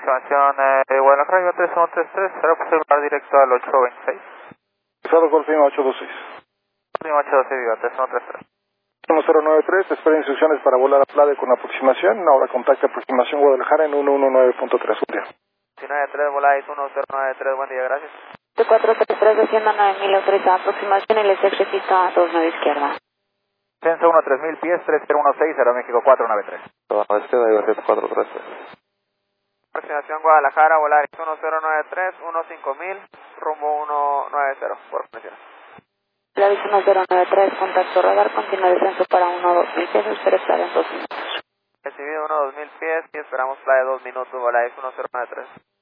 aproximación Guadalajara, Viva 3133, será posible volar directo al 826. Cruzado Golf Lima 826. Lima 826, Viva 3133. 1093, espera instrucciones para volar a Plade con aproximación. Ahora contacte aproximación Guadalajara en 119.3. Un día. 193, voláis 1093, buen día, gracias. 433, desciendo 9000, autorizada aproximación, el SX repito a 29 izquierda. Censo 3000 pies, 3016, Aeroméxico 493. Toda izquierda, Viva 743. Aproximación Guadalajara, Volaris 1093, 15000, rumbo 190, por conexión. Volaris 1093, contacto radar, continúa descenso para 12000 pies, espera estar en 2 minutos. Recibido 2000 pies y esperamos playa 2 minutos, Volaris 1093.